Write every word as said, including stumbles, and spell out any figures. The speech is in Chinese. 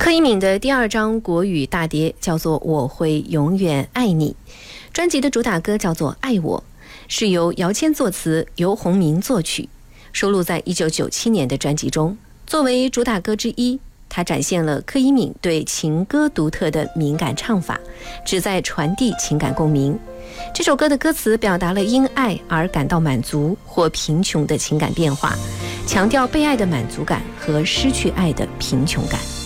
柯以敏的第二张国语大碟叫做《我会永远爱你》，专辑的主打歌叫做《爱我》，是由姚谦作词，由洪明作曲，收录在一九九七年的专辑中。作为主打歌之一，它展现了柯以敏对情歌独特的敏感唱法，旨在传递情感共鸣。这首歌的歌词表达了因爱而感到满足或贫穷的情感变化，强调被爱的满足感和失去爱的贫穷感。